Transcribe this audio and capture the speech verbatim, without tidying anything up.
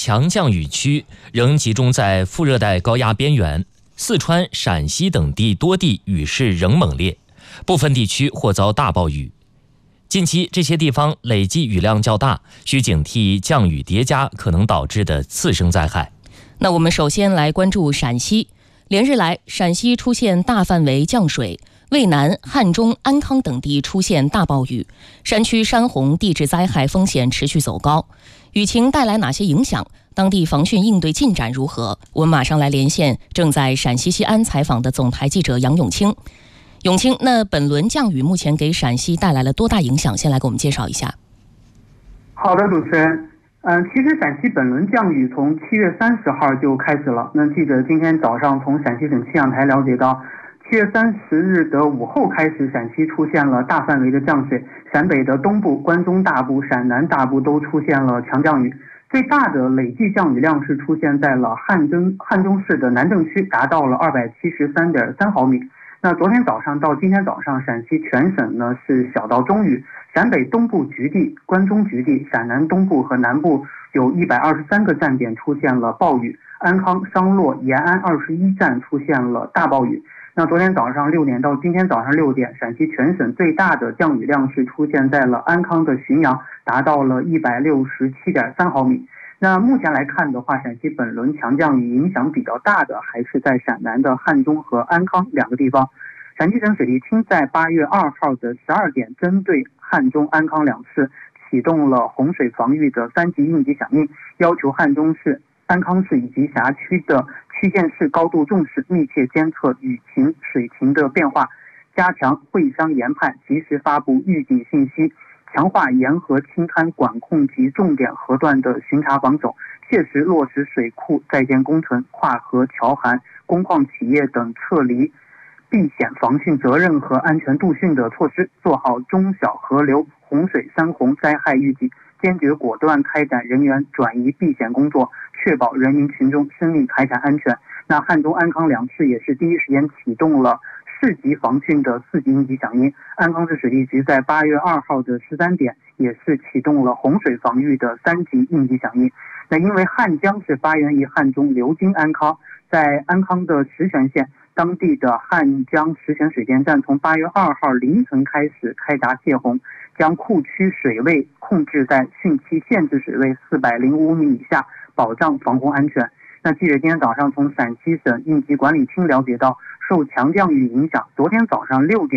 强降雨区仍集中在副热带高压边缘，四川、陕西等地多地雨势仍猛烈，部分地区或遭大暴雨。近期这些地方累计雨量较大，需警惕降雨叠加可能导致的次生灾害。 那我们首先来关注陕西。连日来，陕西出现大范围降水，渭南、汉中、安康等地出现大暴雨，山区山洪地质灾害风险持续走高。雨情带来哪些影响？当地防汛应对进展如何？我们马上来连线正在陕西西安采访的总台记者杨永清。永清，那本轮降雨目前给陕西带来了多大影响？先来给我们介绍一下。 好的，主持人。嗯，其实陕西本轮降雨从七月三十号就开始了。那记者今天早上从陕西省气象台了解到，七月三十日的午后开始，陕西出现了大范围的降水，陕北的东部、关中大部、陕南大部都出现了强降雨。最大的累计降雨量是出现在了汉中汉中市的南郑区，达到了二百七十三点三毫米。那昨天早上到今天早上，陕西全省呢是小到中雨，陕北东部局地、关中局地、陕南东部和南部有一百二十三个站点出现了暴雨，安康、商洛、延安二十一站出现了大暴雨。那昨天早上六点到今天早上六点，陕西全省最大的降雨量是出现在了安康的浔阳，达到了一百六十七点三毫米。那目前来看的话，陕西本轮强降雨影响比较大的还是在陕南的汉中和安康两个地方。陕西省水利厅在八月二号的十二点，针对汉中、安康两市启动了洪水防御的三级应急响应，要求汉中市、安康市以及辖区的区县市高度重视，密切监测雨情、水情的变化，加强会商研判，及时发布预警信息，强化沿河青滩管控及重点河段的巡查防守，切实落实水库在建工程、跨河桥涵、工矿企业等撤离避险防汛责任和安全度汛的措施，做好中小河流洪水山洪灾害预警，坚决果断开展人员转移避险工作，确保人民群众生命财产安全。那汉中、安康两市也是第一时间启动了市级防汛的四级应急响应。安康市水利局在八月二号的十三点也是启动了洪水防御的三级应急响应。那因为汉江是发源于汉中，流经安康，在安康的石泉县，当地的汉江石泉水电站从八月二号凌晨开始开闸泄洪，将库区水位控制在汛期限制水位四百零五米以下，保障防洪安全。那记者今天早上从陕西省应急管理厅了解到，受强降雨影响，昨天早上六点